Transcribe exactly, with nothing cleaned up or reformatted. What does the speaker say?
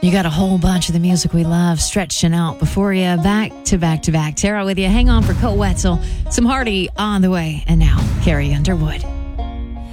You got a whole bunch of the music we love stretching out before you, back to back to back. Tara with you. Hang on for Cole Wetzel. Some Hardy on the way. And now, Carrie Underwood.